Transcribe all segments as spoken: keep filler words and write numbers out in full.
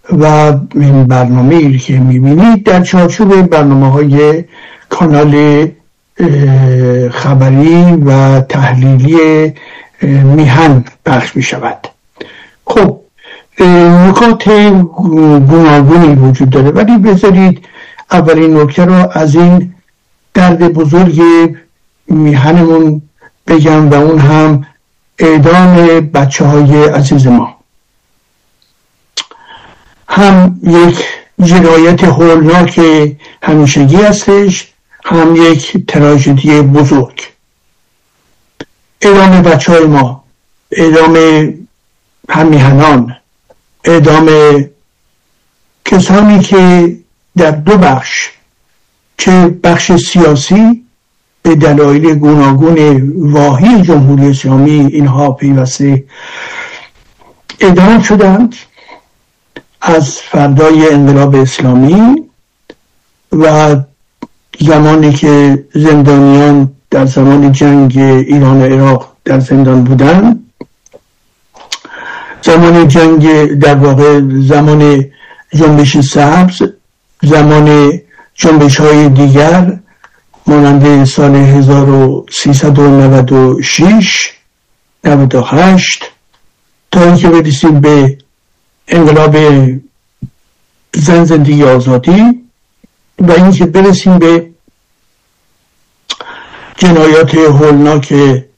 و این برنامه‌ای که می‌بینید در چارچوب برنامه‌های کانال خبری و تحلیلی میهن پخش می‌شود. خب نکات گوناگونی وجود داره، ولی بذارید اولین نکته رو از این درد بزرگ میهنمون بگم و اون هم اعدام بچه های عزیز ما. هم یک جنایت هولناک همیشگی هستش، هم یک تراژدی بزرگ. اعدام بچه های ما، اعدام همیهنان، اعدام کسانی که در دو بخش، چه بخش سیاسی به دلایل گوناگون واهی جمهوری اسلامی اینها پیوسته اعدام شدند از فردای انقلاب اسلامی و زمانی که زندانیان در زمان جنگ ایران و عراق در زندان بودند، زمان جنگ در واقع زمان جنبش سبز، زمان جنبش های دیگر مانند سال هزار و سیصد و نود و شش نود و هشت تا اینکه برسیم به انقلاب زن زندگی آزادی و اینکه برسیم به جنایات هولناک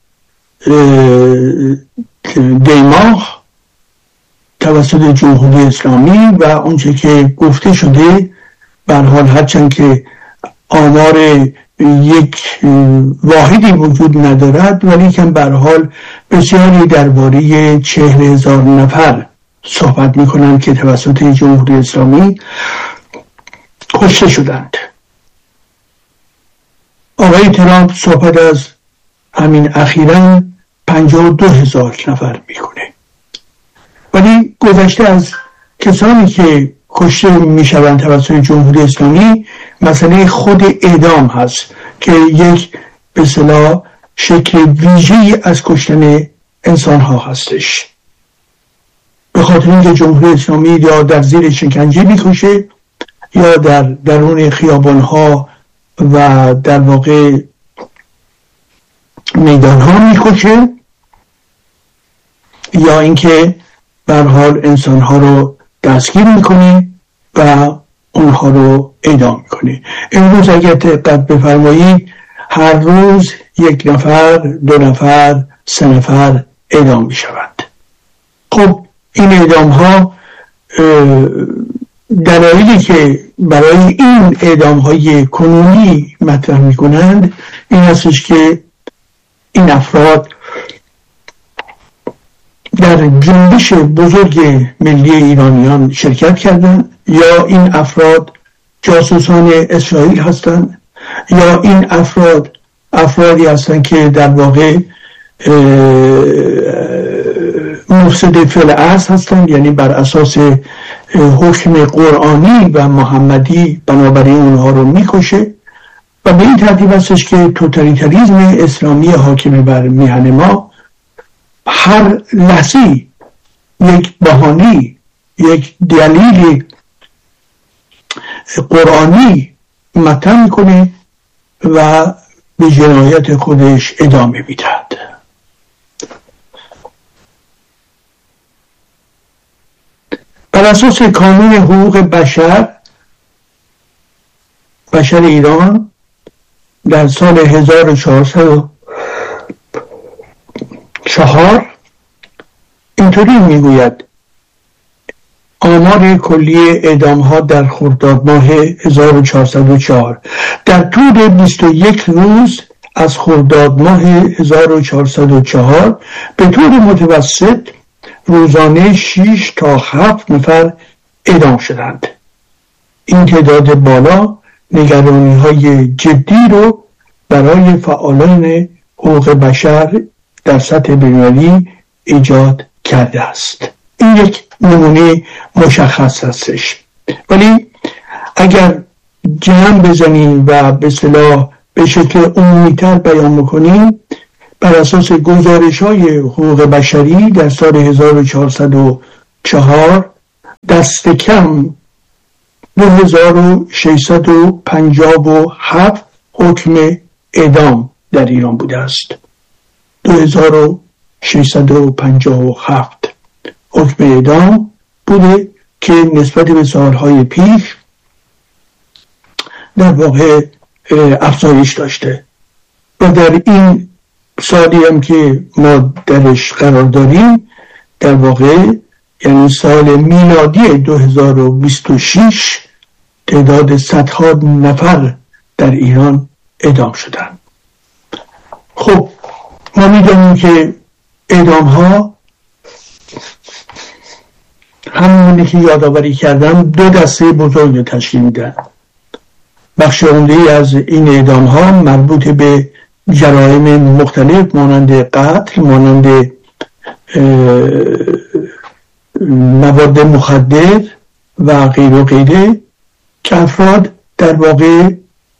دیماه توسط جمهوری اسلامی و اونچه که گفته شده، به هر حال هرچند که آمار یک واحدی وجود ندارد ولی که به هر حال بسیاری درباره چهل هزار نفر صحبت میکنند که توسط جمهوری اسلامی کشته شدند. آقای ترامپ صحبت از همین اخیراً پنجاه و دو هزار نفر میکنه، ولی گذشته از کسانی که کشته میشوند توسط جمهوری اسلامی، مسئله خود اعدام هست که یک به اصطلاح شکل ویژه‌ای از کشتن انسان ها هستش، به خاطر اینکه جمهوری اسلامی یا در زیر شکنجه میکشه یا در درون خیابان ها و در واقع میدان ها میکشه یا اینکه به هر حال انسان ها رو دستگیر میکنه و اونها رو اعدام میکنه. امروز اگر دقت بفرمایید هر روز یک نفر، دو نفر، سه نفر اعدام میشوند. خب این اعدام ها دلایلی که برای این اعدام های کنونی مطرح میکنند این هستش که این افراد در جنبش بزرگ ملی ایرانیان شرکت کردند، یا این افراد جاسوسان اسرائیل هستند، یا این افراد افرادی هستند که در واقع مفسد فی الارض هستند، یعنی بر اساس حکم قرآنی و محمدی بنابراین اونها رو میکشه و به این ترتیب هستش که توتالیتاریسم اسلامی حاکم بر میهن ما هر لحظه یک بهانه، یک دلیل قرآنی مطرح میکنه و به جنایت خودش ادامه میدهد. بر اساس کانون حقوق بشر بشر ایران در سال هزار و چهارصد و چهار اینطوری میگوید: آمار کلی اعدام ها در خرداد ماه هزار و چهارصد و چهار در طول بیست و یک روز از خرداد ماه هزار و چهارصد و چهار به طور متوسط روزانه شش تا هفت نفر اعدام شدند. این تعداد بالا نگرانی های جدی رو برای فعالان حقوق بشر در سطح بین‌المللی ایجاد کرده است. این یک نمونه مشخص هستش، ولی اگر جمع بزنیم و به اصطلاح به شکل عمومی‌تر بیان بکنیم، بر اساس گزارش‌های حقوق بشری در سال هزار و چهارصد و چهار دست کم دو هزار و ششصد و پنجاه و هفت حکم اعدام در ایران بوده است. دو هزار و ششصد و پنجاه و هفت حکم اعدام بوده که نسبت به سالهای پیش در واقع افزایش داشته و در این سالی هم که ما درش قرار داریم در واقع یعنی سال میلادی دو هزار و بیست و شش تعداد صدها نفر در ایران اعدام شدن. خب ما میدونیم که اعدام ها همونی که یادآوری کردم دو دسته بزرگ تشکیل میدن. بخش عمده از این اعدام ها مربوط به جرایم مختلف مانند قتل، مانند مواد مخدر و غیر و غیره که افراد در واقع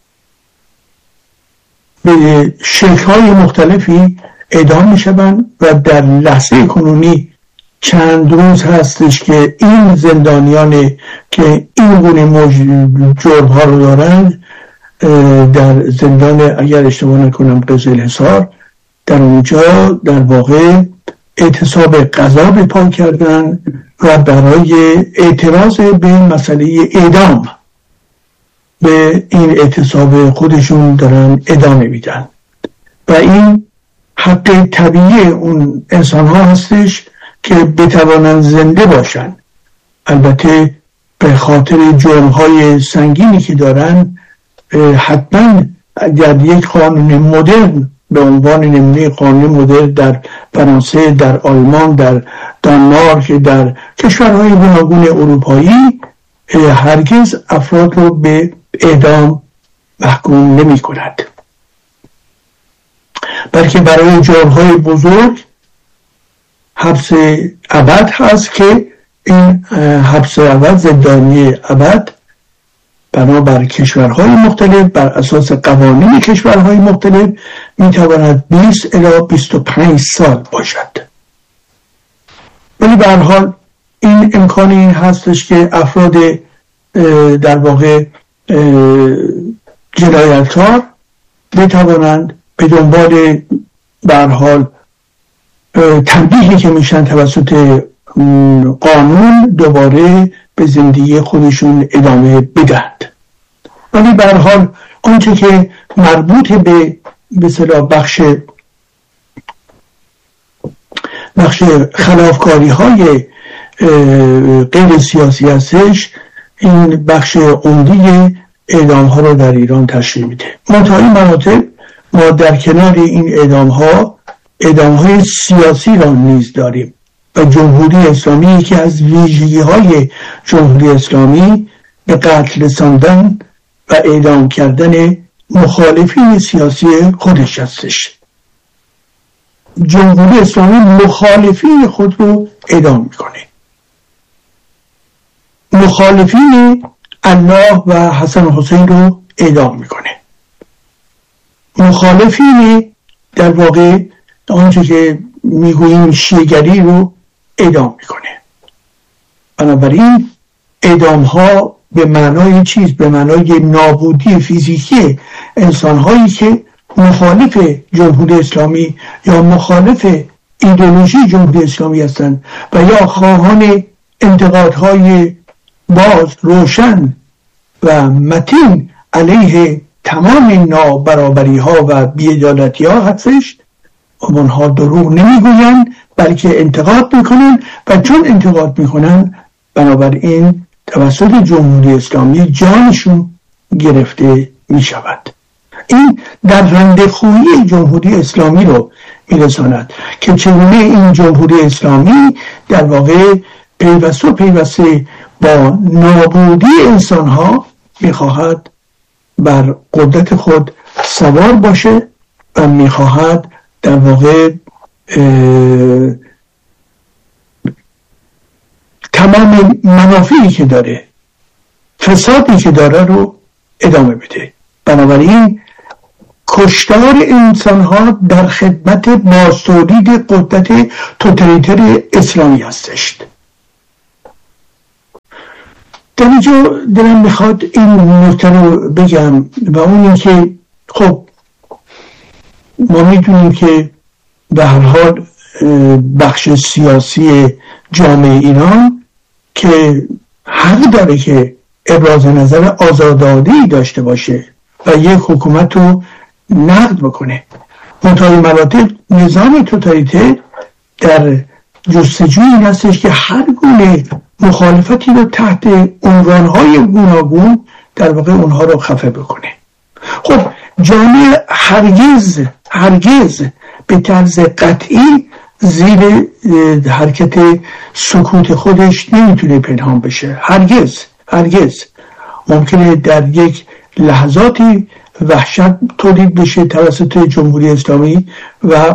به شکل‌های مختلفی اعدام می‌شوند و در لحظه کنونی چند روز هستش که این زندانیان که این گونه جرم‌ها رو دارند در زندان، اگر اشتباه نکنم قزلحصار، در اونجا در واقع اعتصاب غذا به پا کردن و برای اعتراض به مسئله اعدام به این اعتصاب خودشون دارن ادامه میدن و این حق طبیعی اون انسان ها هستش که بتوانند زنده باشن. البته به خاطر جرم های سنگینی که دارن حتما در یک قانون مدرن به عنوان نمونه قانون مدرن در فرانسه، در آلمان، در دانمارک، در کشورهای گوناگون اروپایی هرگز افراد رو به اعدام محکوم نمی کند، بلکه برای جرم‌های بزرگ حبس ابد هست که این حبس ابد، زندانی ابد، بنابر کشورهای مختلف بر اساس قوانین کشورهای مختلف میتواند بیست الی بیست و پنج سال باشد. ولی به هر حال این امکان این هستش که افراد در واقع جنایتکار بتوانند به دنبال به هر حال تنبیهی که میشن توسط قانون دوباره به زندگی خودشون ادامه بدهند. ولی به هر حال آنچه که مربوط به به اصطلاح بخش بخش خلافکاری های غیر سیاسی هستش، این بخش عمده اعدام ها رو در ایران تشکیل میده. منتهای مراتب ما در کنار این اعدام ها اعدام های سیاسی را نیز داریم و جمهوری اسلامی که از ویژگی های جمهوری اسلامی به قتل رساندن و اعدام کردن مخالفین سیاسی خودش هستش. جمهوری اسلامی مخالفین خود رو اعدام میکنه. مخالفین الله و حسن حسین رو اعدام میکنه. مخالفین در واقع آنچه که میگوییم شیعه‌گری رو اعدام میکنه. بنابراین اعدام ها به معنای چیز؟ به معنای نابودی فیزیکی انسان هایی که مخالف جمهوری اسلامی یا مخالف ایدئولوژی جمهوری اسلامی هستند و یا خواهان انتقادهای باز، روشن و متین علیه تمام نابرابری ها و بی‌عدالتی ها هستش. اونها دروغ نمیگویند بلکه انتقاد میکنن و چون انتقاد میکنن بنابراین توسط جمهوری اسلامی جانشون گرفته میشود. این در رندخویی جمهوری اسلامی رو میرساند که چگونه این جمهوری اسلامی در واقع پیوسته و پیوسته با نابودی انسانها میخواهد بر قدرت خود سوار باشه و میخواهد در واقع تمام منافعی که داره، فسادی که داره رو ادامه بده. بنابراین کشتار انسان ها در خدمت بازتولید قدرت توتالیتر اسلامی هستش. در اینجا دلم میخواد این نکته رو بگم و اون این که خب ما میدونیم که به هر حال بخش سیاسی جامعه ایران که حق داره که ابراز نظر آزادانه‌ای داشته باشه و یک حکومت رو نقد بکنه. منتهای مراتب نظام توتالیتر در جستجوی این هستش که هر گونه مخالفتی رو تحت عنوانهای گوناگون در واقع اونها رو خفه بکنه. خب جامعه هرگز هرگز به طرز قطعی زیر حرکت سکوت خودش نمیتونه پنهان بشه. هرگز هرگز ممکنه در یک لحظاتی وحشت تولید بشه توسط جمهوری اسلامی و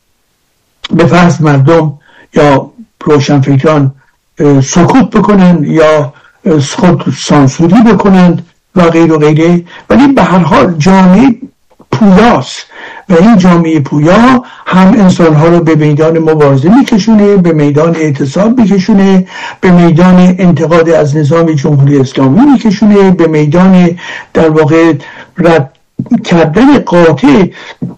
به فرض مردم یا روشنفکران سکوت بکنن یا خود سانسوری بکنن و غیر و غیره، ولی به هر حال جامعه پویاست و این جامعه پویا هم انسانها رو به میدان مبارزه میکشونه، به میدان اعتصاب میکشونه، به میدان انتقاد از نظام جمهوری اسلامی میکشونه، به میدان در واقع رد کردن قاطع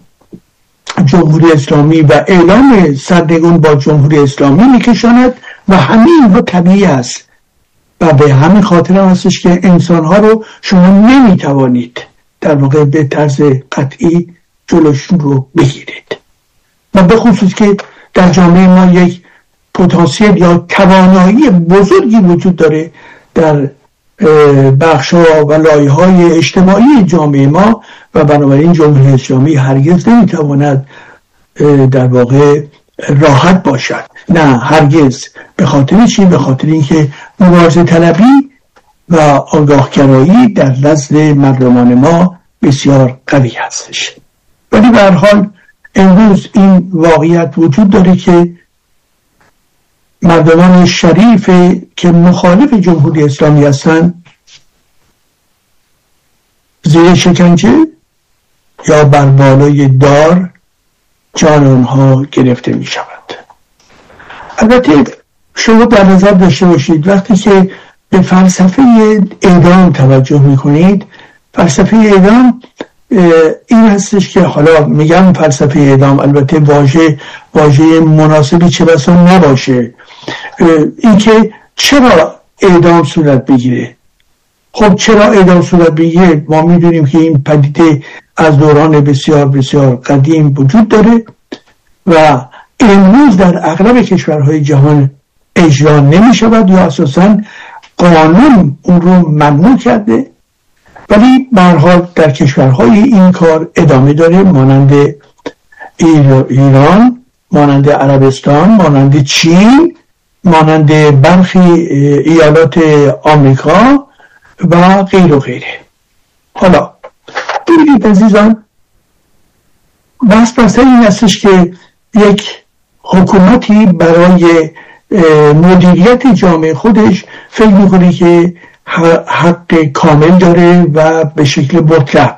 جمهوری اسلامی و اعلام سرنگون با جمهوری اسلامی میکشاند و همین اینها طبیعی است و به همین خاطر هم هستش که انسانها رو شما نمیتوانید در واقع به طرز قطعی جلوشون رو بگیرید و به خصوص که در جامعه ما یک پتانسیل یا توانایی بزرگی وجود داره در بخش‌ها و لایه‌های اجتماعی جامعه ما و بنابراین جمهوری اسلامی هرگز نمیتواند در واقع راحت باشد. نه هرگز. به خاطر چی؟ به خاطر اینکه مبارزه طلبی و آگاهگرایی در نزد مردمان ما بسیار قوی هستش. ولی به هر حال امروز این واقعیت وجود داره که مردمان شریف که مخالف جمهوری اسلامی هستند زیر شکنجه یا بر بالای دار جان آنها گرفته می شود. البته شما در نظر داشته باشید وقتی که به فلسفه اعدام توجه می کنید، فلسفه اعدام این هستش که حالا میگم فلسفه اعدام، البته واژه واژه مناسبی چه بسا نباشه، این که چرا اعدام صورت بگیره. خب چرا اعدام صورت بگیره؟ ما میدونیم که این پدیده از دوران بسیار بسیار قدیم وجود داره و امروز در اغلب کشورهای جهان اجرا نمی شود یا اساساً قانون اون رو ممنوع کرده، ولی به هر حال در کشورهای این کار ادامه داره، مانند ایران، مانند عربستان، مانند چین، مانند برخی ایالات آمریکا و غیر و غیره. حالا ببینید عزیزان، بس بسته این هستش که یک حکومتی برای مدیریت جامعه خودش فکر میکنه که حق کامل داره و به شکل مطلق.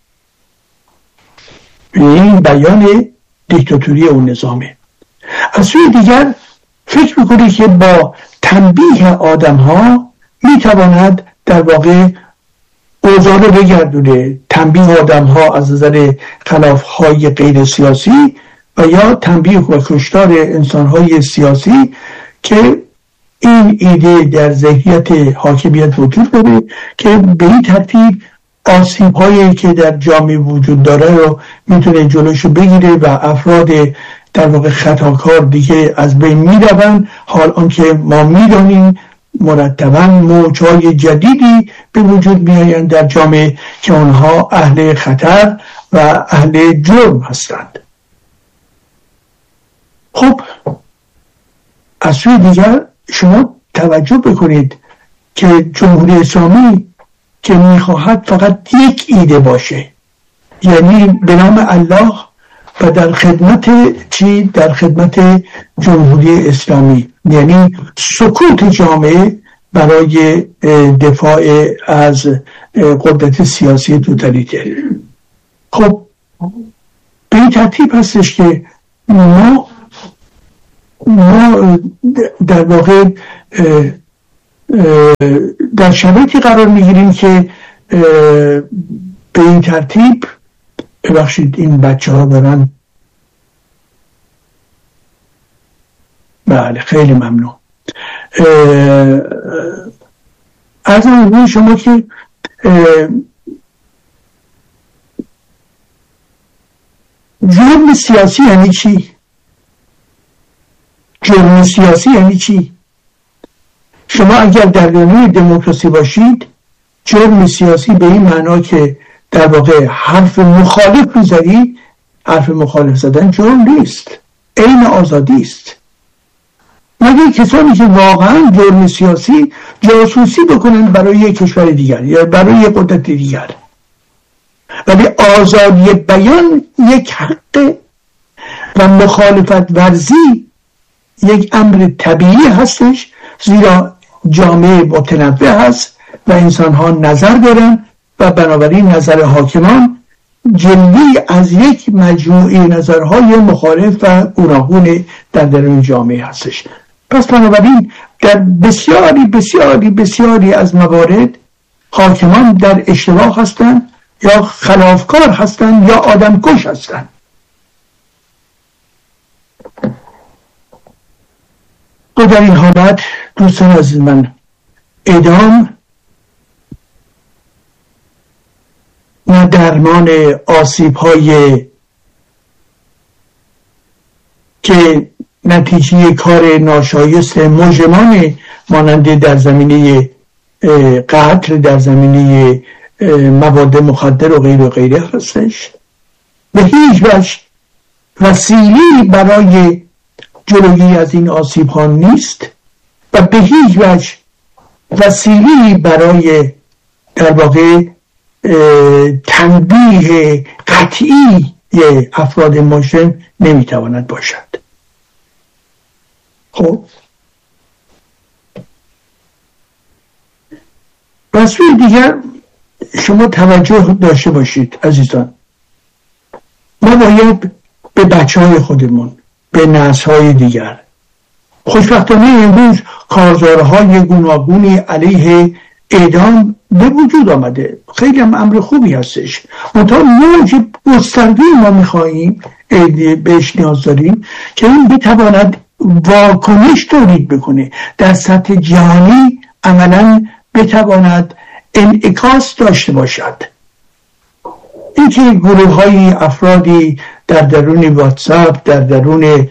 این بیان دیکتاتوری اون نظامه. از سوی دیگر فکر میکنه که با تنبیه آدم ها میتواند در واقع اوضاع رو بگردونه. تنبیه آدم ها از نظر خلاف های غیر سیاسی و یا تنبیه و کشتار انسان های سیاسی که این ایده در ذهنیت حاکمیت وجود داره که به این ترتیب آسیب هایی که در جامعه وجود داره رو میتونه جلوشو بگیره و افراد در واقع خطاکار دیگه از بین میروند، حال آنکه ما میدانیم مرتباً موجهای جدیدی به وجود میآیند در جامعه که آنها اهل خطر و اهل جرم هستند. خب از سوی دیگر شما توجه بکنید که جمهوری اسلامی که میخواهد فقط یک ایده باشه، یعنی به نام الله و در خدمت چی؟ در خدمت جمهوری اسلامی، یعنی سکوت جامعه برای دفاع از قدرت سیاسی توتالیتر. خب به این ترتیب هستش که ما ما در واقع در شرایطی قرار میگیریم که به این ترتیب، ببخشید این بچه ها دارن، بله خیلی ممنون. از اون شما که جرم سیاسی یعنی چی؟ جرم سیاسی یعنی چی؟ شما اگر در دنیای دموکراسی باشید، جرم سیاسی به این معنا که در واقع حرف مخالف میزنی، حرف مخالف زدن جرم نیست، عین آزادی است. مگر کسانی که واقعا جرم سیاسی جاسوسی بکنن برای یک کشور دیگر یا برای یک قدرت دیگر. ولی آزادی بیان یک حق و مخالفت ورزی یک امر طبیعی هستش، زیرا جامعه متنوع هست و انسان ها نظر دارن و بنابراین نظر حاکمان جلوی از یک مجموعه نظرهای مخالف و گوناگون در درون جامعه هستش. پس بنابراین در بسیاری بسیاری بسیاری از موارد حاکمان در اشتباه هستند یا خلافکار هستند یا آدمکش هستند. و در این حالت دوستان عزیز من، اعدام نه درمان آسیب های که نتیجه کار ناشایست مجرمان مانند در زمینه قتل، در زمینه مواد مخدر و غیر و غیره هستش، به هیچ وجه وسیله برای جلوگیری از این آسیب ها نیست و به هیچ وجه وسیله برای در واقع تنبیه قطعی افراد مجرم نمیتواند باشد. خب و سوی دیگر شما توجه داشته باشید عزیزان، ما باید به بچه های خودمون، به نسل های دیگر، خوشبختانه امروز کارزارهای گوناگونی علیه اعدام به وجود آمده، خیلی هم امر خوبی هستش. منتها موج گسترده ما میخواییم، بهش نیاز داریم که این بتواند واکنش تولید بکنه، در سطح جهانی عملا بتواند انعکاس داشته باشد. اینکه گروه های افرادی در درون واتساپ، در درون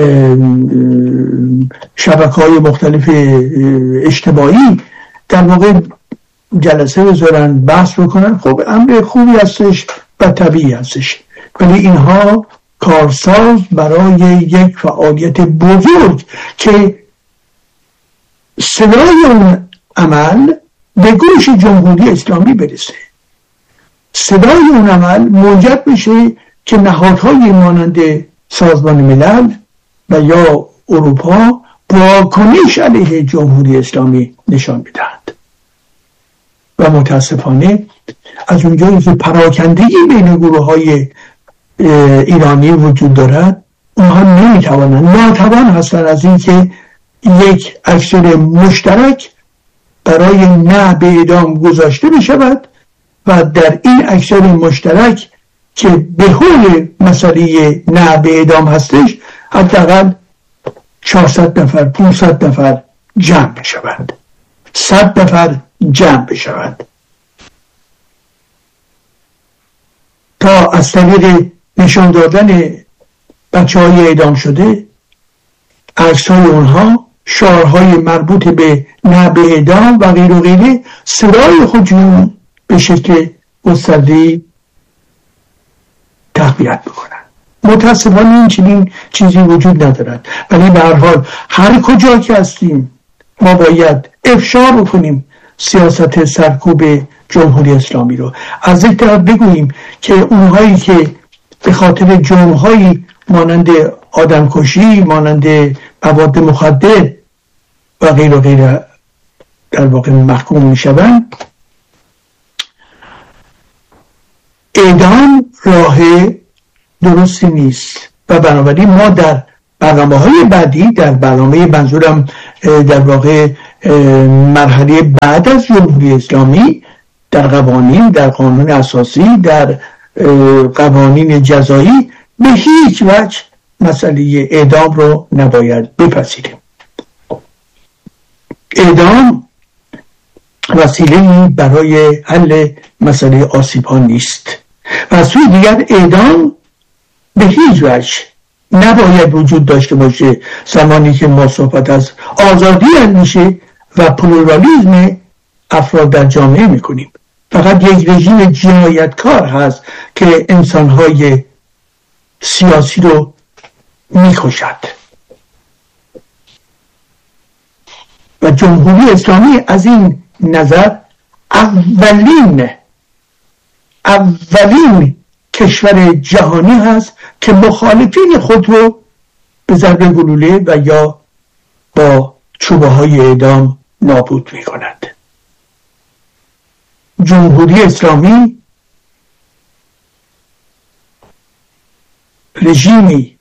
شبکه های مختلف اجتماعی در واقع جلسه بذارن، بحث بکنن، خب امر خوبی هستش و طبیعی هستش، ولی اینها کارساز برای یک فعالیت بزرگ که صدای اون عمل به گوش جمهوری اسلامی برسه، صدای اون عمل موجب میشه که نهادهای مانند سازمان ملل و یا اروپا واکنش علیه جمهوری اسلامی نشان بدهند. و متاسفانه از اونجایی که پراکندگی بین گروه های ایرانی وجود دارد، اونها نمیتوانند، ناتوان هستند از اینکه یک اکسر مشترک برای نه به اعدام گذاشته بشود و در این اکسر مشترک که به حول مسئله نه به اعدام هستش، حداقل چهارصد نفر، پانصد نفر جمع بشوند، صد نفر جمع بشوند تا از طریق نشان دادن بچه های اعدام شده، عکس‌های اونها، شعارهای مربوط به نه به اعدام و غیر و غیره، صدای خودشون به شکل گسترده‌ای تقویت بکنن. متاسفانه این چنین چیزی وجود ندارد، ولی به هر حال هر کجا که هستیم ما باید افشا بکنیم سیاست سرکوب جمهوری اسلامی رو. از یک طرف بگوییم که اونهایی که به خاطر جرم‌هایی مانند آدمکشی، مانند مواد مخدر و غیر و غیره در واقع محکوم میشوند، اعدام راه درستی نیست و بنابراین ما در برنامه‌های بعدی، در برنامه منظورم در واقع مرحله بعد از جمهوری اسلامی در قوانین، در قانون اساسی، در قوانین جزایی به هیچ وجه مسئله اعدام رو نباید بپذیریم. اعدام وسیله‌ای برای حل مسئله آسیب‌ها نیست و از سوی دیگر اعدام به هیچ وجه نباید وجود داشته باشه زمانی که ما صحبت از آزادی اندیشه و پلورالیسم افراد در جامعه میکنیم. فقط یک رژیم جنایتکار هست که انسانهای سیاسی رو میکشد و جمهوری اسلامی از این نظر اولین اولین کشور جهانی هست که مخالفین خود رو به ضرب گلوله و یا با چوبه های اعدام نابود می کند. جمهوری اسلامی رژیمی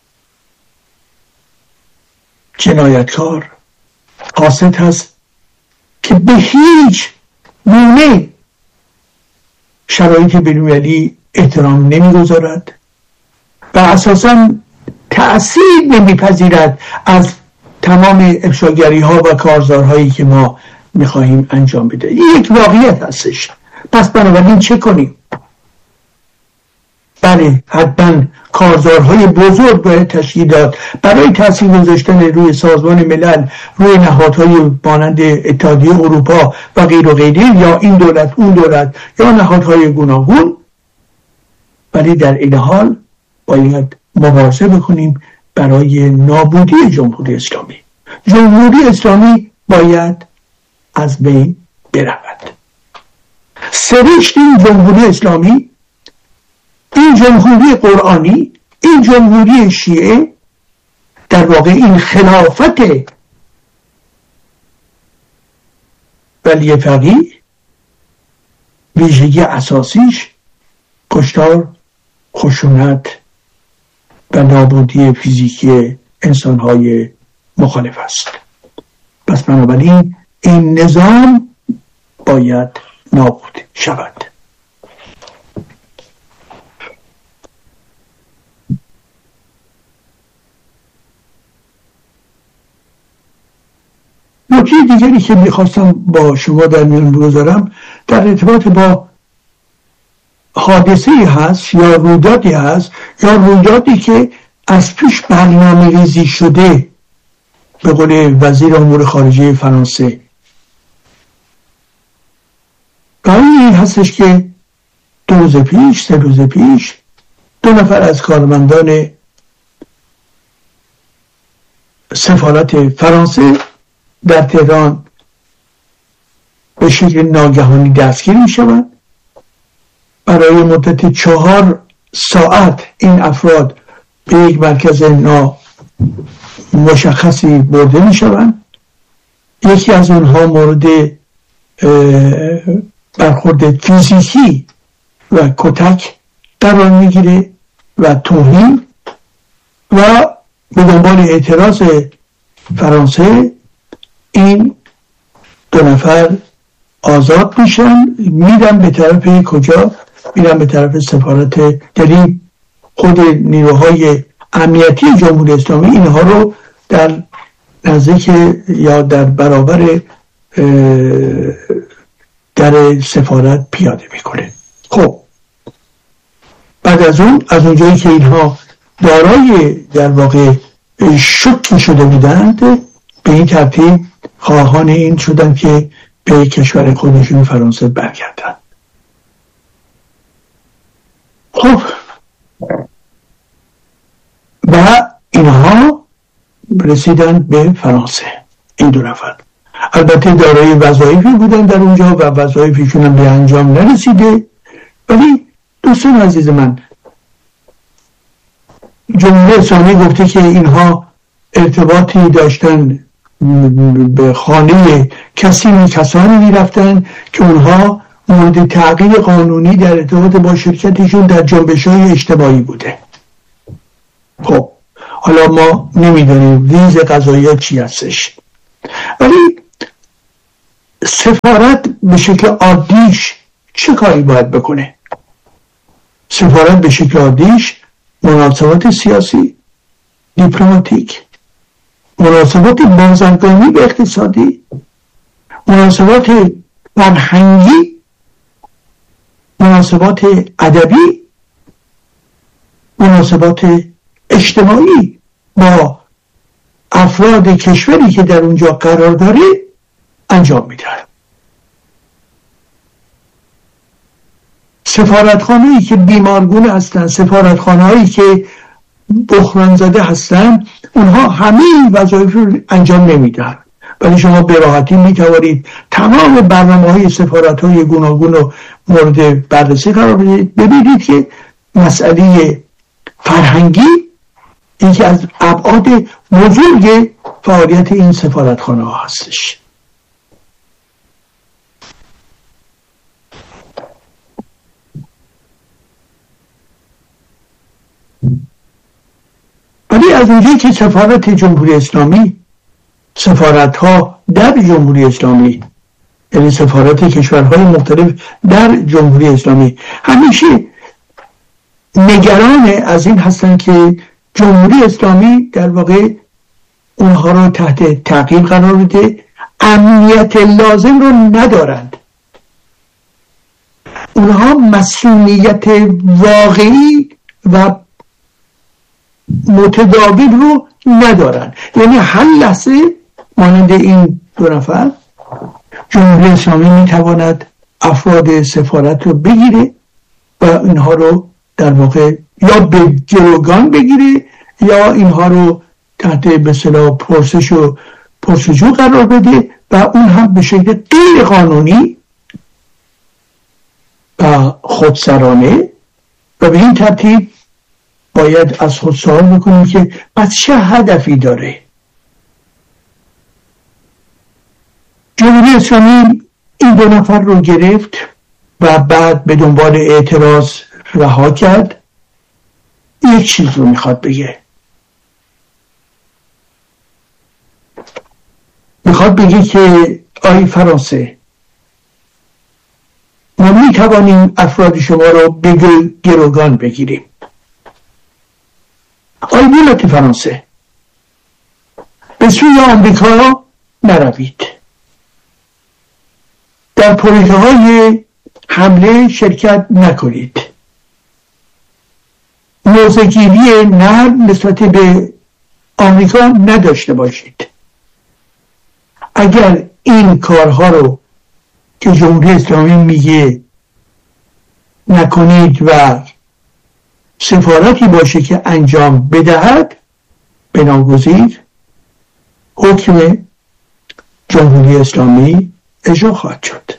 جنایتکار قاصد هست که به هیچ گونه شرایط بین‌المللی احترام نمیگذارد و اساساً تأثیر نمیپذیرد از تمام افشاگری ها و کارزارهایی که ما میخواهیم انجام بده. این یک واقعیت هستش. پس بنابراین چه کنیم؟ بله، حتما کارزارهای بزرگ باید تشکیل داد برای تاثیر گذاشتن روی سازمان ملل، روی نهادهای مانند اتحادیه اروپا و غیر و غیره، یا این دولت اون دولت یا نهادهای گوناگون. ولی در این حال باید مبارزه بکنیم برای نابودی جمهوری اسلامی. جمهوری اسلامی باید از بین برود. سرشت این جمهوری اسلامی، این جمهوری قرآنی، این جمهوری شیعه، در واقع این خلافت ولی فقیه، ویژگی اساسیش کشتار، خشونت و نابودی فیزیکی انسانهای مخالف است. پس بنابراین این نظام باید نابود شود. نکته دیگری که میخواستم با شما در میان بگذارم در ارتباط با حادثه‌ای هست یا رویدادی هست یا رویدادی که از پیش برنامه‌ریزی شده، به قول وزیر امور خارجه فرانسه. این هستش که دو روز پیش سه روز پیش دو نفر از کارمندان سفارت فرانسه در تهران به شکل ناگهانی دستگیر می شوند. برای مدت چهار ساعت این افراد به یک مرکز نامشخصی برده می شوند. یکی از اونها مورد برخورد فیزیکی و کتک قرار می گیره و توهین، و به دنبال اعتراض فرانسه این دو نفر آزاد میشن، میرن به طرف کجا؟ میرن به طرف سفارت. یعنی خود نیروهای امنیتی جمهوری اسلامی اینها رو در نزدیک یا در برابر در سفارت پیاده میکنه. خب بعد از اون از اونجایی که اینها دارای در واقع شک شده بودند، به این ترتیب خواهان این شدن که به کشور خودشون فرانسه برگردن. خب و اینها رسیدن به فرانسه، این دو نفر. البته دارای وظایفی بودن در اونجا و وظایفشون هم به انجام نرسیده. ولی دوستان عزیز من، جمهوری اسلامی گفته که اینها ارتباطی داشتن به خانه کسی کسانی می رفتن که اونها مورد تعقیب قانونی در ارتباط با شرکتشون در جنبش‌های اجتماعی بوده. خب حالا ما نمیدونیم ریز قضایی چی هستش، ولی سفارت به شکل عادیش چه کاری باید بکنه؟ سفارت به شکل عادیش مناسبات سیاسی، دیپلماتیک، مناسبات بازرگانی و اقتصادی، مناسبات فرهنگی، مناسبات ادبی، مناسبات اجتماعی با افراد کشوری که در اونجا قرار داره انجام میده. سفارتخانه‌ای که بیمارگونه هستن، سفارتخانه‌ای که بحران زده هستن، اونها همه این وظایف رو انجام نمیدن. ولی شما به راحتی میتوانید تمام برنامه‌های سفارت‌های گوناگون رو مورد بررسی قرار بدید. ببینید که مسئله فرهنگی یکی از ابعاد بزرگ فعالیت این سفارتخانه ها هستش. ولی از اونجایی که سفارت جمهوری اسلامی، سفارت ها در جمهوری اسلامی، یعنی سفارت کشورهای مختلف در جمهوری اسلامی همیشه نگران از این هستن که جمهوری اسلامی در واقع اونها رو تحت تعقیب قرار بده، امنیت لازم رو ندارند، اونها مسئولیت واقعی و متداول رو ندارن. یعنی هر لحظه مانند این دو نفر جمهوری اسلامی میتواند افراد سفارت رو بگیره و اینها رو در واقع یا به گروگان بگیره یا اینها رو تحت به اصطلاح پرسش و پرسجو قرار بده و اون هم به شکل غیر قانونی و خودسرانه. و به این ترتیب باید از خود سوال بکنیم که پس چه هدفی داره جمهوری اسلامی این دو نفر رو گرفت و بعد به دنبال اعتراض رها کرد؟ یک چیز رو میخواد بگه، میخواد بگه که آی فرانسه، ما میتوانیم افراد شما رو به گروگان بگیریم. آی دولت فرانسه، به سوی آمریکا نروید، در پروژه های حمله شرکت نکنید، موضع‌گیری نرم نسبت به آمریکا نداشته باشید. اگر این کارها رو که جمهوری اسلامی میگه نکنید و سفارتی باشه که انجام بدهد، بناگزیر حکم جمهوری اسلامی اجرا خواهد شد.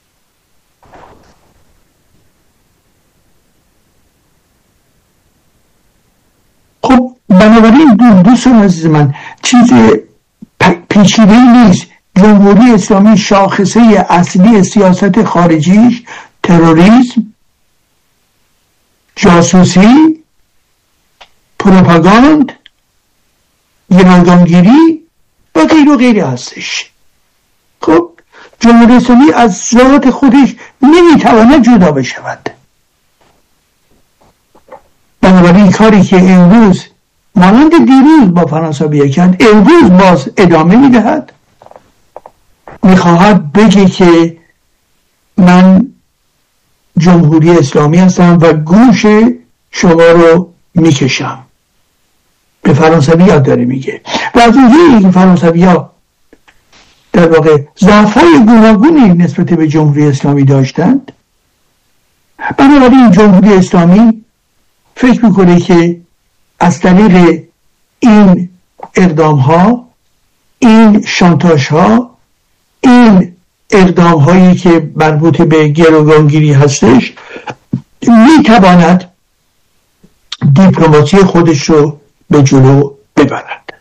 خب بنابراین دوستان عزیز من، چیز پیچیده نیست. جمهوری اسلامی شاخصه اصلی سیاست خارجیش تروریسم، جاسوسی، پروپاگاند، گروگانگیری و غیر و غیره هستش. خب جمهوری اسلامی از ذات خودش نمیتواند جدا بشود. بنابراین کاری که امروز مانند دیروز با فرانسوی کرد، امروز باز ادامه میدهد. میخواهد بگه که من جمهوری اسلامی هستم و گوش شما رو میکشم. به فرانسوی ها داره میگه. و از اونجایی که فرانسوی ها در واقع ضعف‌های گوناگونی نسبت به جمهوری اسلامی داشتند، بنابراین جمهوری اسلامی فکر میکنه که از طریق این اقدام ها، این شانتاژ ها، این اقدام هایی که مربوط به گروگانگیری هستش، میتواند دیپلماسی خودش رو به جلو ببرد.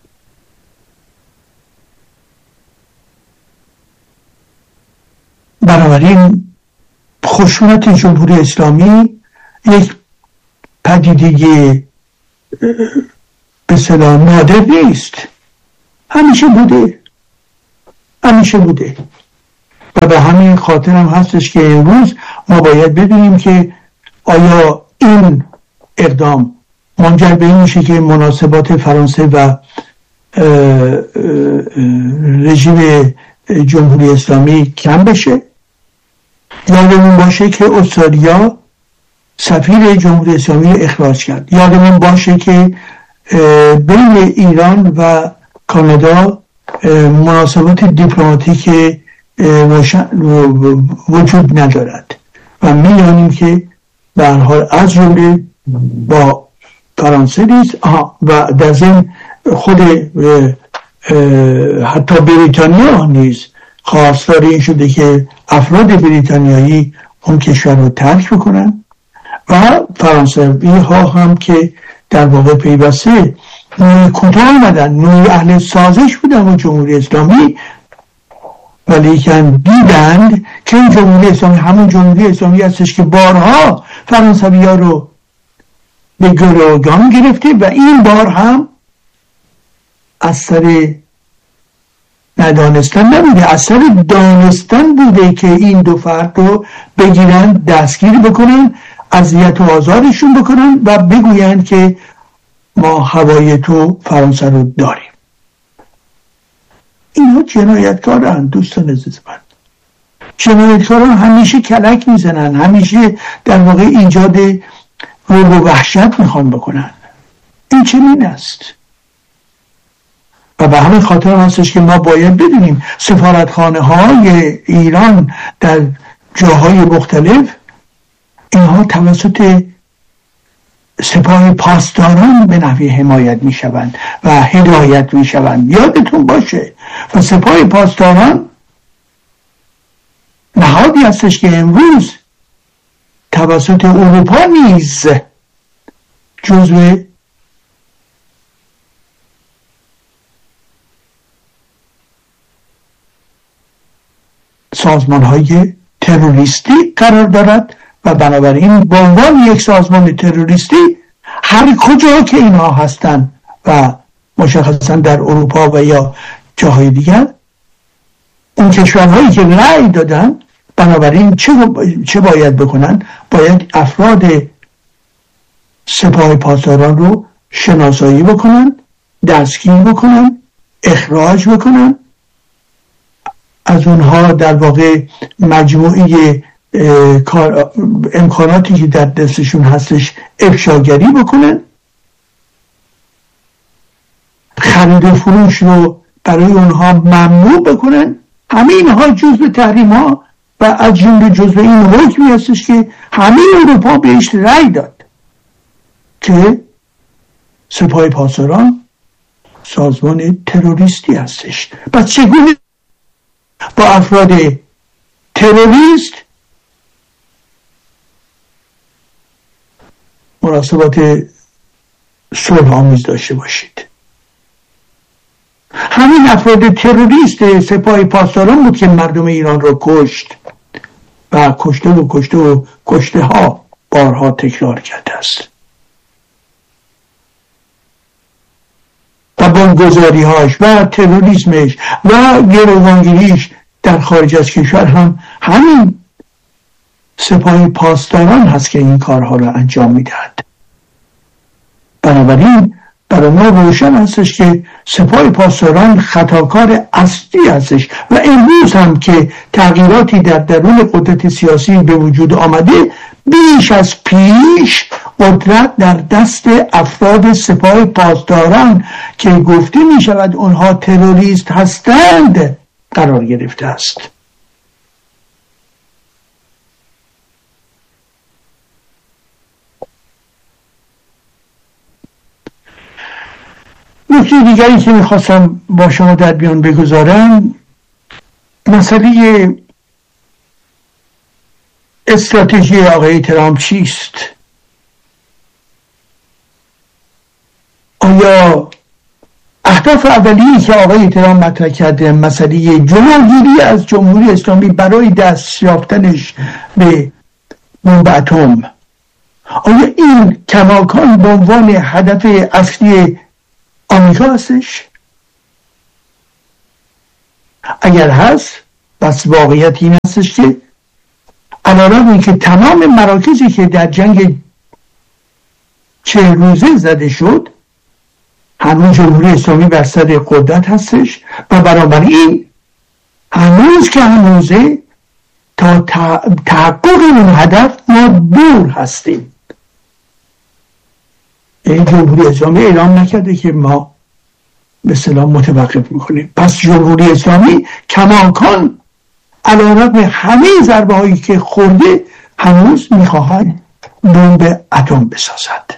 بنابراین خشونت جمهوری اسلامی یک پدیده به اصطلاح نادر نیست، همیشه بوده همیشه بوده و به همین خاطر هم هستش که امروز ما باید ببینیم که آیا این اقدام منجر به این میشه که مناسبات فرانسه و اه اه رژیم جمهوری اسلامی کم بشه؟ یادمون باشه که استرالیا سفیر جمهوری اسلامی اخراج کرد. یادمون باشه که بین ایران و کانادا مناسبات دیپلماتیک وجود ندارد و می‌دانیم که به هر حال از جمله با فرانسه نیست و در ضمن خود حتی بریتانیا نیز خواستار این شده که افراد بریتانیایی اون کشور رو ترک بکنن و فرانسوی ها هم که در واقع پیوسته نوعی کوتاه آمدن، نوعی اهل سازش بودن و جمهوری اسلامی، ولی که دیدند که این جمهوری اسلامی همون جمهوری اسلامی هستش که بارها فرانسوی ها رو به گروگان گرفته و این بار هم از سر ندانستن نبوده، از سر دانستن بوده که این دو فرد رو بگیرن، دستگیر بکنن، اذیت و آزارشون بکنن و بگوین که ما هوای تو فرانسه رو داریم. اینها جنایتکارن دوستان عزیز من. جنایتکاران همیشه کلک میزنن، همیشه در واقع ایجاد رعب و وحشت میخوان بکنن. این چنین است و به همین خاطر هستش که ما باید بدونیم سفارتخانه های ایران در جاهای مختلف اینها توسط سپاه پاسداران به نحوی حمایت می شوند و هدایت می شوند. یادتون باشه و سپاه پاسداران نهادی هستش که امروز توسط اروپا نیز جزو سازمان های تروریستی قرار دارد و بنابراین به عنوان یک سازمان تروریستی هر کجا که اینها هستند و مشخصا در اروپا و یا جاهای دیگر اون کشورهایی که رأی دادن بنابراین چه, چه باید بکنن؟ باید افراد سپاه پاسداران رو شناسایی بکنن، دستگیر بکنن، اخراج بکنن، از اونها در واقع مجموعه امکاناتی که در دستشون هستش افشاگری بکنن، خرید و فروش رو برای اونها ممنوع بکنن. همه اینها جزء تحریم ها و از جمله جزء این حکمی هستش که همه اروپا بهش رأی داد که سپاه پاسداران سازمان تروریستی هستش. پس چگونه با افراد تروریست مناسبات صلح آمیز داشته باشید؟ همین افراد تروریست سپاه پاسداران بود که مردم ایران را کشت و کشته و کشته و کشته ها بارها تکرار کرده است و بمبگذاری هاش و تروریسمش و گروگانگیریش در خارج از کشور هم همین سپاه پاسداران هست که این کارها را انجام میدهد. بنابراین برای ما روشن هستش که سپاه پاسداران خطاکار اصلی هستش و امروز هم که تغییراتی در درون قدرت سیاسی به وجود آمده بیش از پیش قدرت در دست افراد سپاه پاسداران که گفته می شود اونها تروریست هستند قرار گرفته است. نکته دیگری که میخواستم با شما در بیان بگذارم مسئله استراتژی آقای ترامپ چیست؟ آیا اهداف اولیه‌ای که آقای ترامپ مطرح کرده مسئله جلوگیری از جمهوری اسلامی برای دست یافتنش به بمب اتم، آیا این کماکان به عنوان هدف اصلی آمریکا هستش؟ اگر هست بس واقعیت این هستش که علیرغم اینکه تمام مراکزی که در جنگ چه روزه زده شد هنوز جمهوری اسلامی بر سر قدرت هستش و بنابراین هنوز که هنوزه تا تحقق این هدف ما دور هستیم. این جمهوری اسلامی اعلام نکرده که ما به اصطلاح متوقف میکنیم. پس جمهوری اسلامی کماکان علیرغم همه ضربه هایی که خورده هنوز میخواهد بمب اتم بسازد.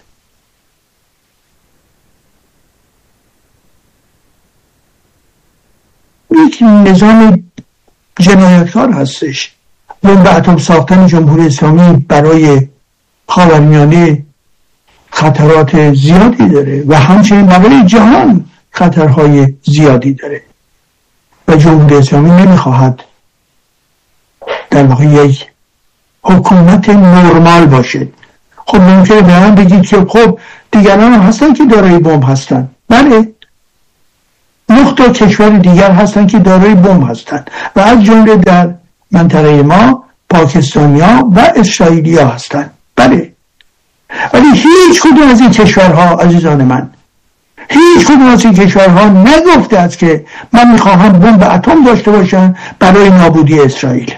یک نظام جنایتکار هستش. بمب اتم ساختن جمهوری اسلامی برای خاورمیانه خطرات زیادی داره و همچنین برای جهان خطرهای زیادی داره و جمهوری اسلامی نمیخواهد در واقع یک حکومت نرمال باشه. خب ممکنه به من بگید که خب دیگران هم هستن که دارای بمب هستن. بله، نه تا کشور دیگر هستن که دارای بمب هستن و از جمله در منطقه ما پاکستانیا و اسرائیلیا هستن. بله، ولی هیچ کدوم از این کشورها عزیزان من، هیچ کدوم از این کشورها نگفته است که من میخواهم بمب اتم داشته باشم برای نابودی اسرائیل.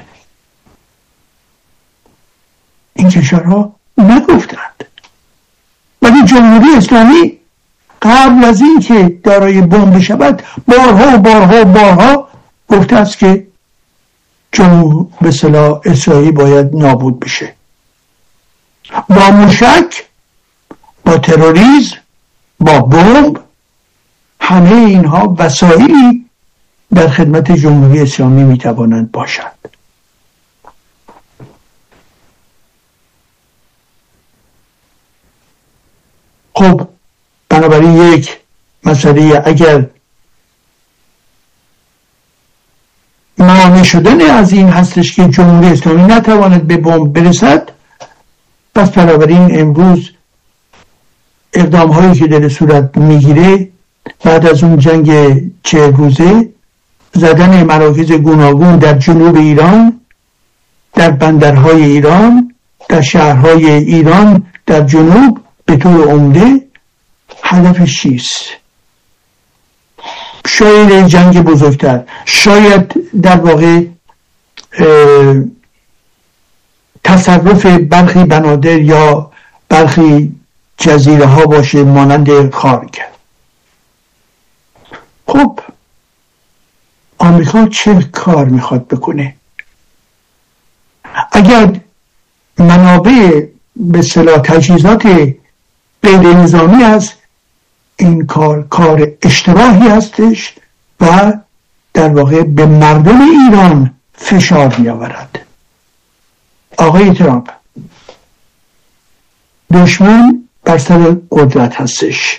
این کشورها نگفتند. ولی جمهوری اسلامی قبل از این که دارای بمب شود بارها و بارها و بارها گفته است که جمهور به اصطلاح اسرائیل باید نابود بشه. با موشک، با تروریسم، با بمب، همه اینها وسایلی در خدمت جمهوری اسلامی میتوانند باشند. خب بنابراین یک مسئله اگر مانع شدن از این هستش که جمهوری اسلامی نتواند به بمب برسد، پس بنابراین امروز اقدام هایی که در صورت میگیره بعد از اون جنگ چه روزه، زدن مراکز گوناگون در جنوب ایران، در بندرهای ایران، در شهرهای ایران در جنوب به طور عمده، هدفش چیست؟ شاید جنگ بزرگتر، شاید در واقع تصرف برخی بنادر یا برخی جزیره ها باشه مانند خارگ. خب آمریکا چه کار میخواد بکنه؟ اگر منابع به اصطلاح تجهیزات غیر نظامی است، این کار کار اشتباهی هستش و در واقع به مردم ایران فشار می آورد. آقای ترامپ دشمن بر سر قدرت هستش.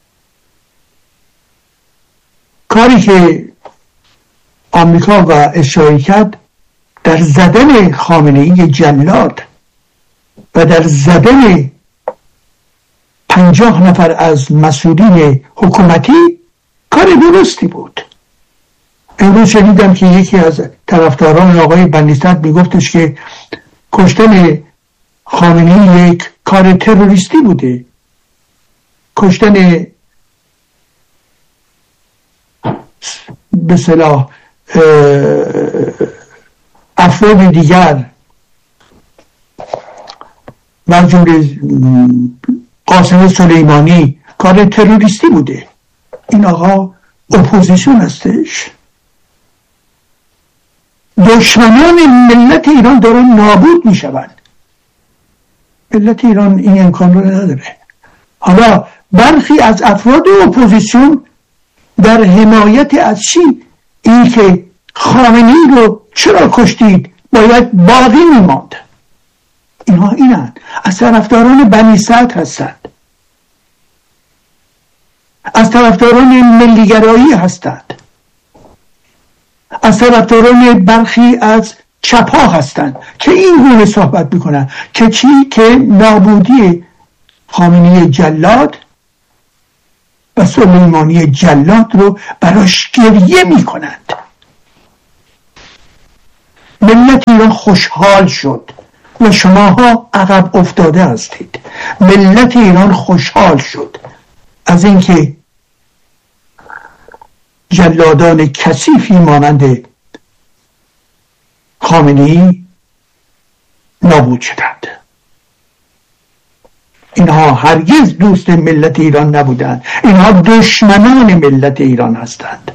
کاری که آمریکا و اسرائیل کرد در زدن خامنه‌ای جلاد و در زدن پنجاه نفر از مسئولین حکومتی کار درستی بود. امروز شنیدم که یکی از طرفداران آقای بنی صدر میگفتش که کشتن خامنه‌ای یک کار تروریستی بوده. کشتن به اصطلاح افراد دیگر و جمله قاسم سلیمانی کار تروریستی بوده. این آقا اپوزیسیون هستش. دشمنان ملت ایران دارن نابود می شوند. ملت ایران این امکان رو نداره. حالا برخی از افراد اپوزیسیون در حمایت از چی؟ این که خامنه‌ای رو چرا کشتید؟ باید باقی میماند. اینها اینن. از طرفداران بنی صدر هستند. از طرفداران ملیگرایی هستند. از طرفداران برخی از چپا هستند که این گونه صحبت میکنن که چی؟ که نابودی خامنه‌ای جلاد و سلیمانی جلاد رو براش گریه میکنند. ملت ایران خوشحال شد و شماها عقب افتاده هستید. ملت ایران خوشحال شد از اینکه جلادان کثیفی مانند خامنه‌ای نابود شدند. اینها هرگز دوست ملت ایران نبودند، اینها دشمنان ملت ایران هستند.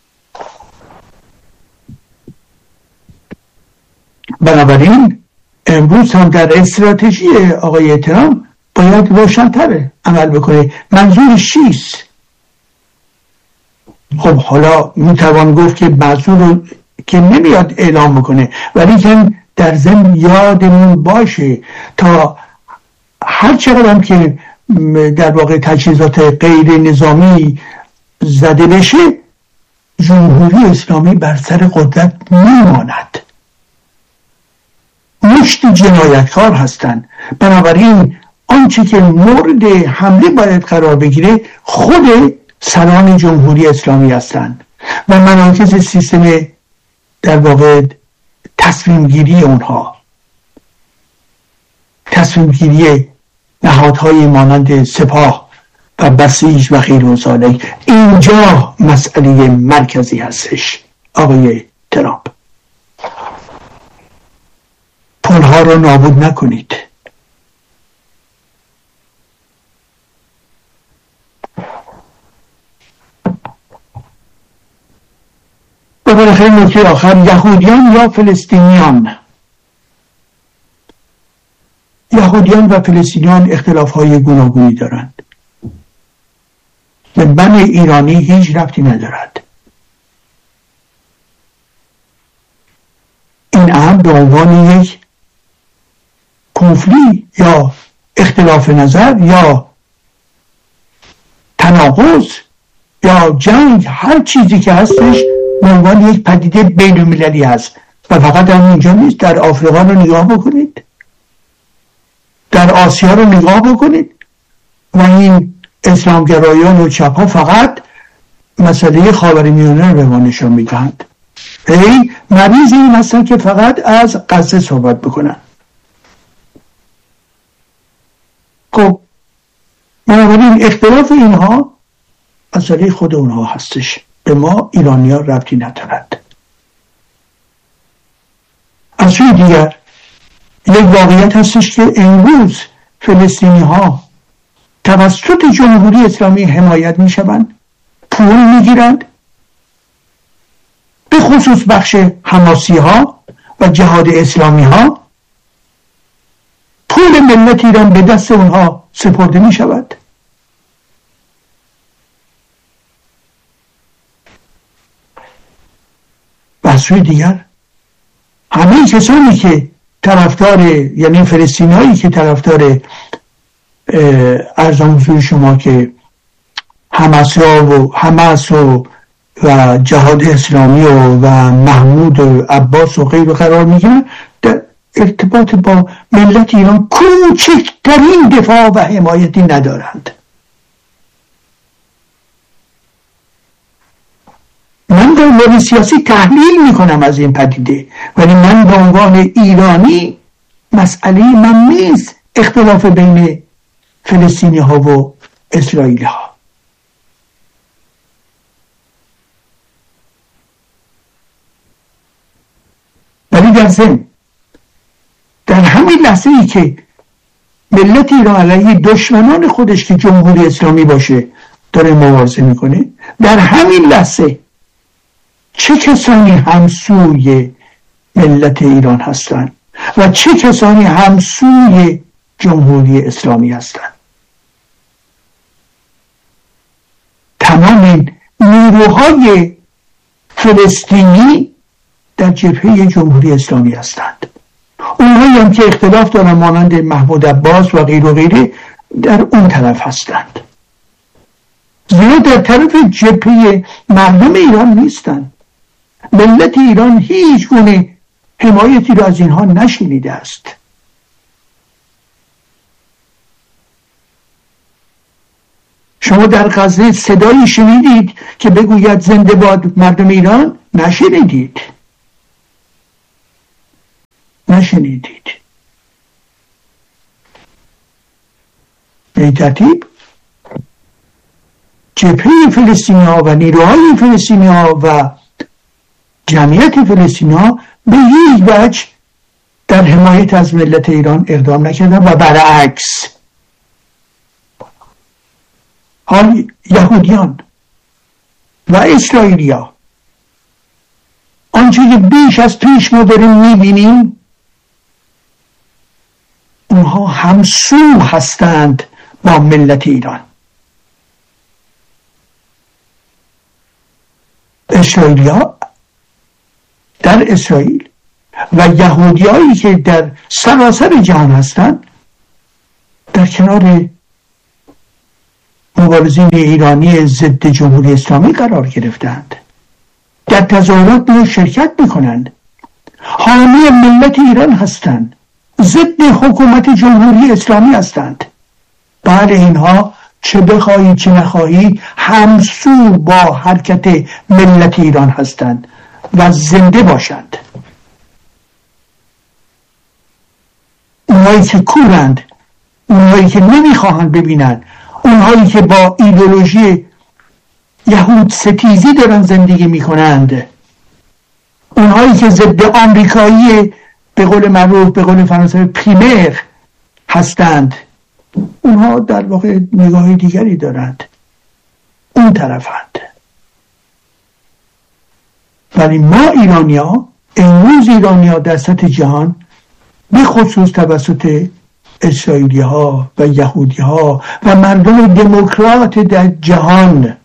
بنابراین امروز هم در استراتژی آقای ترامپ باید روشن‌تر عمل بکنه. منظورش چیست؟ خب حالا میتوان گفت که منظور رو که نمیاد اعلام بکنه، ولی که در ضمن یادمون باشه تا هر چقدر هم که در واقع تجهیزات غیر نظامی زده بشه، جمهوری اسلامی بر سر قدرت میماند. مشت جنایتکار هستند. بنابراین آنچه که مورد حمله باید قرار بگیره خود سران جمهوری اسلامی هستند و مراکز سیستم در واقع تصمیم گیری اونها، تصمیم گیری نهادهای مانند سپاه و بسیج و غیر و ذالک. اینجا مسئله مرکزی هستش آقای ترامپ. پلها رو نابود نکنید. و بالاخره نکته آخر، یهودیان یا فلسطینیان. یهودیان و فلسطینیان اختلاف های گوناگونی دارند. به من ایرانی هیچ ربطی ندارد. این امر به عنوان یک کنفلی یا اختلاف نظر یا تناقض یا جنگ، هر چیزی که هستش به عنوان یک پدیده بین المللی هست و فقط در اینجا نیست. در آفریقا رو نگاه بکنید، در آسیا رو نگاه بکنید و این اسلامگرایان و چپ‌ها فقط مسئله خاورمیانه رو به ما نشان میدهند. ای مریض این هستن که فقط از غزه صحبت بکنن. خب بنابراین اختلاف اینها مسئله خود اونها هستش، به ما ایرانی ها ربطی ندارد. از سوی دیگر یک واقعیت هستش که امروز فلسطینی ها توسط جمهوری اسلامی حمایت می شوند، پول می گیرند، به خصوص بخش حماسی ها و جهاد اسلامی ها. پول ملت ایران به دست اونها سپرده می شود. و از سوی دیگر همه کسانی که طرفدار، یعنی فلسطینی هایی که طرفدار ارزان حضور شما که حماس و حماس و و جهاد اسلامی و, و محمود و عباس و غیر قرار میگیرن، در ارتباط با ملت ایران کوچکترین دفاع و حمایتی ندارند. من به عنوان سیاسی تحلیل میکنم از این پدیده، ولی من به عنوان ایرانی مسئله من نیست اختلاف بین فلسطینی ها و اسرائیلی ها. ولی در ضمن در همین لحظه ای که ملت ایران علیه دشمنان خودش که جمهوری اسلامی باشه داره مبارزه میکنه، در همین لحظه چه کسانی همسوی ملت ایران هستند و چه کسانی همسوی جمهوری اسلامی هستند؟ تمام نیروهای فلسطینی در جبهه جمهوری اسلامی هستند. اونهایی هم که اختلاف دارن مانند محمود عباس و غیر و غیره در اون طرف هستند. زیرا در طرف جبهه مردم ایران نیستند. ملت ایران هیچ گونه حمایتی را از اینها نشنیده است. شما در غزه صدایی شنیدید که بگوید زنده باد مردم ایران؟ نشنیدید. نشنیدید. به این ترتیب جبهه فلسطینی ها و نیروهای فلسطینی ها و جمعیت فلسطینی ها به هیچ وجه در حمایت از ملت ایران اقدام نکردن و برعکس حال یهودیان و اسرائیلیا آنچه که بیش از پیش ما داریم میبینیم اونها همسو هستند با ملت ایران. اسرائیلیا در اسرائیل و یهودیایی که در سراسر جهان هستند در کنار مبارزین ایرانی ضد جمهوری اسلامی قرار گرفتند، در تظاهرات نیز شرکت میکنند، حامی ملت ایران هستند، ضد حکومت جمهوری اسلامی هستند. بله، اینها چه بخواهی چه نخواهی همسو با حرکت ملت ایران هستند و زنده باشند. اونهایی که کورند، اونهایی که نمیخواهند ببینند، اونهایی که با ایدئولوژی یهود ستیزی دارن زندگی میکنند، اونهایی که ضد آمریکایی به قول معروف به قول فرانسوی پریمر هستند، اونها در واقع نگاه دیگری دارند، اون طرفند. ولی ما ایرانیا، امروز ایرانیا در سطح جهان به خصوص توسط اسرائیلی ها و یهودی ها و مردم دموکرات در جهان،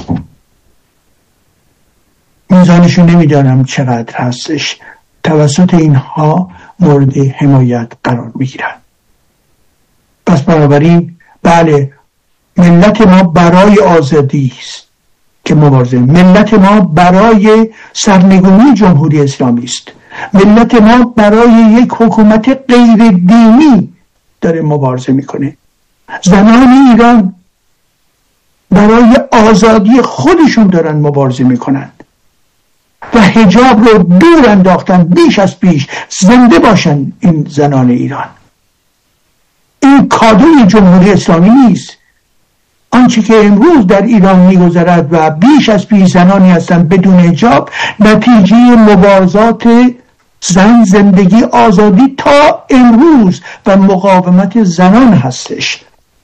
میزانشون نمیدانم چقدر هستش، توسط اینها مورد حمایت قرار میگیرن. پس بنابراین بله، ملت ما برای آزادی است که مبارزه، ملت ما برای سرنگونی جمهوری اسلامی است، ملت ما برای یک حکومت غیر دینی داره مبارزه میکنه. زنان ایران برای آزادی خودشون دارن مبارزه میکنن و حجاب رو دور انداختن بیش از پیش. زنده باشن این زنان ایران. این کادوی جمهوری اسلامی نیست. آنچه که امروز در ایران میگذرد و بیش از پیش زنانی هستند بدون حجاب، نتیجه مبارزات زن، زندگی، آزادی تا امروز و مقاومت زنان هستش.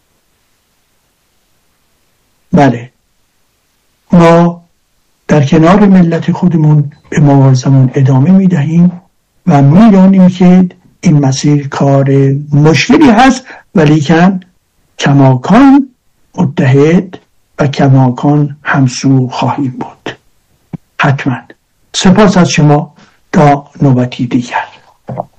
بله، ما در کنار ملت خودمون به مبارزمون ادامه میدهیم و میدانیم که این مسیر کار مشکلی هست، ولیکن کماکان متحد و کماکان همسو خواهیم بود. حتما. سپاس از شما. تا نوبتی دیگر.